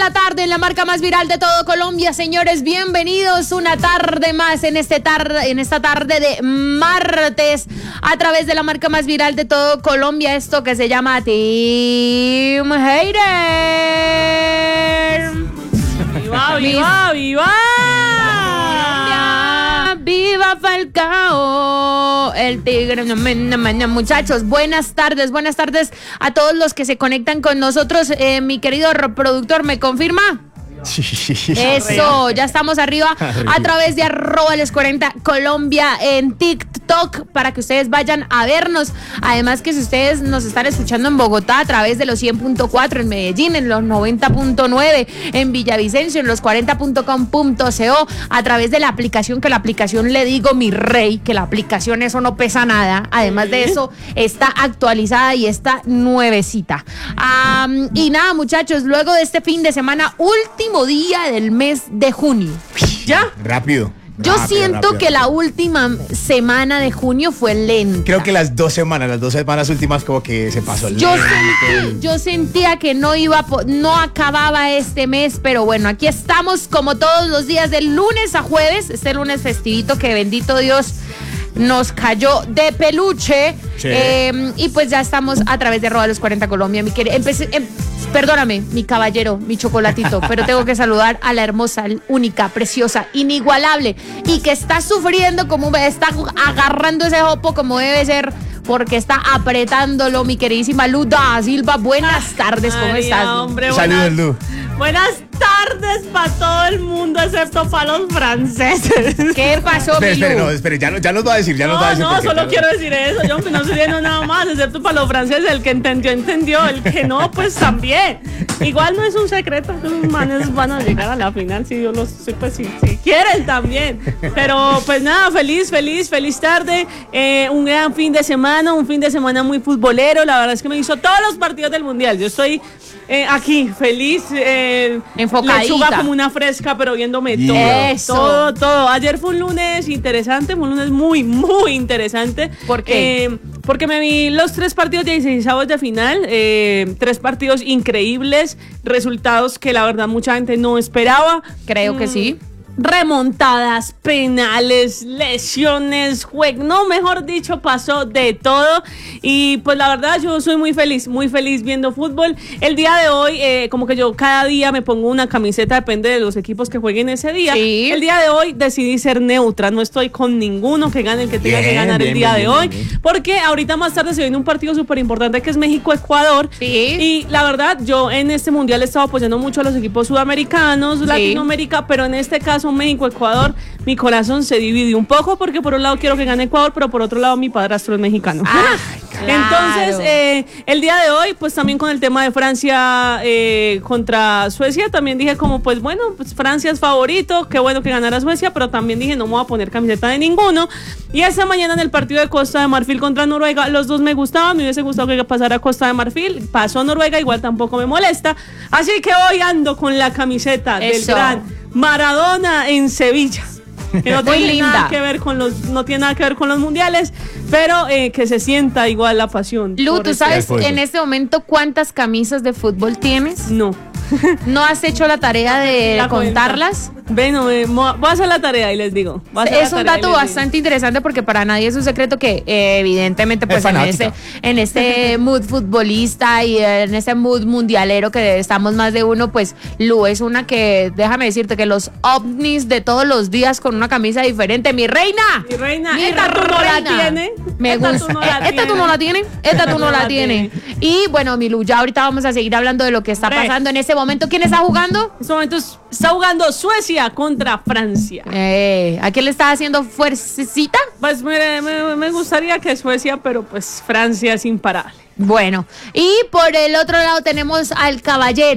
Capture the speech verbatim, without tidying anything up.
la tarde en la marca más viral de todo Colombia, señores, bienvenidos una tarde más en este tarde, en esta tarde de martes a través de la marca más viral de todo Colombia, esto que se llama Team Hater. ¡Viva, viva, viva! ¡Viva Falcao! El tigre. Muchachos, buenas tardes, buenas tardes a todos los que se conectan con nosotros. Eh, mi querido productor, ¿me confirma? Sí. Eso, ya estamos arriba a través de arroba les cuarenta Colombia en TikTok para que ustedes vayan a vernos. Además que si ustedes nos están escuchando en Bogotá a través de los cien punto cuatro, en Medellín en los noventa punto nueve, en Villavicencio en los cuarenta punto com punto co, a través de la aplicación, que la aplicación le digo mi rey, que la aplicación eso no pesa nada. Además de eso está actualizada y está nuevecita. Um, y nada, muchachos, luego de este fin de semana último día del mes de junio. ¿Ya? Rápido. Yo rápido, siento rápido. que la última semana de junio fue lenta. Creo que las dos semanas, las dos semanas últimas como que se pasó yo, lento. sentí, yo sentía que no iba, no acababa este mes, pero bueno, aquí estamos como todos los días de lunes a jueves, este lunes festivito que bendito Dios nos cayó de peluche. Sí. Eh, y pues ya estamos a través de arroba los cuarenta Colombia, mi querido. Empecé, em, perdóname, mi caballero, mi chocolatito, pero tengo que saludar a la hermosa, única, preciosa, inigualable y que está sufriendo como está agarrando ese jopo como debe ser, porque está apretándolo, mi queridísima Lu da Silva. Buenas tardes, ¿cómo María, estás? hombre, Saludos, Lu. Buenas tardes para todo el mundo, excepto para los franceses. ¿Qué pasó, Espere, mi espere, Lu? no, espere, ya, no- ya nos va a decir, ya nos va a No, decir. no, porque solo ya- quiero decir eso. Yo no estoy diciendo nada más, excepto para los franceses. El que entendió, entendió. El que no, pues también. Igual no es un secreto que los manes van a llegar a la final. Si yo los sé, pues si, si quieren también. Pero pues nada, feliz, feliz, feliz tarde. Eh, un gran fin de semana, un fin de semana muy futbolero. La verdad es que me hizo todos los partidos del mundial. Yo estoy eh, aquí, feliz. Eh, Enfocadita. Lechuga como una fresca, pero viéndome todo. Eso. Todo, todo. Ayer fue un lunes interesante, fue un lunes muy, muy interesante. ¿Por qué? Eh, porque me vi los tres partidos de dieciseisavos de final, eh, tres partidos increíbles, resultados que la verdad mucha gente no esperaba. Creo que sí. Remontadas, penales, lesiones, juego, no, mejor dicho, pasó de todo. Y pues la verdad yo soy muy feliz, muy feliz viendo fútbol. El día de hoy, eh, como que yo cada día me pongo una camiseta, depende de los equipos que jueguen ese día. Sí. El día de hoy decidí ser neutra, no estoy con ninguno, que gane el que tenga Bien, que ganar bien, el día bien, de bien, hoy. bien, bien. Porque ahorita más tarde se viene un partido súper importante que es México-Ecuador. Sí. Y la verdad, yo en este mundial he estado apoyando mucho a los equipos sudamericanos, Sí. Latinoamérica, pero en este caso México-Ecuador, mi corazón se divide un poco porque por un lado quiero que gane Ecuador, pero por otro lado mi padrastro es mexicano. Ah, claro. Entonces, eh, el día de hoy, pues también con el tema de Francia eh, contra Suecia, también dije como, pues bueno, pues Francia es favorito, qué bueno que ganara Suecia, pero también dije no me voy a poner camiseta de ninguno. Y esta mañana en el partido de Costa de Marfil contra Noruega, los dos me gustaban, me hubiese gustado que pasara Costa de Marfil, pasó Noruega, igual tampoco me molesta. Así que hoy ando con la camiseta del Eso. gran Maradona en Sevilla. Que no Muy tiene linda. nada que ver con los, no tiene nada que ver con los mundiales, pero eh, que se sienta igual la pasión. Lu, por ¿tú este- sabes El fútbol. en este momento cuántas camisas de fútbol tienes? No. ¿No has hecho la tarea de La cuenta. contarlas? Bueno, eh, mo- voy a hacer la tarea y les digo. Voy a hacer Es la un tarea y dato les digo. bastante interesante porque para nadie es un secreto que eh, evidentemente pues Es en fanática. este, en este mood futbolista y en este mood mundialero que estamos más de uno, pues Lu es una que, déjame decirte que los ovnis de todos los días con una camisa diferente, mi reina. Mi reina, Mi esta tú no la reina. tienes. Me Esta gusta. tú no la Esta tú no la tienes. Esta tú no la tienes. Y bueno, mi Lu, ya ahorita vamos a seguir hablando de lo que está Hombre. pasando en este momento. ¿Quién está jugando? En este momento está jugando Suecia contra Francia. Eh, ¿A quién le está haciendo fuercecita? Pues mire, me, me gustaría que Suecia, pero pues Francia es imparable. Bueno, y por el otro lado tenemos al caballero.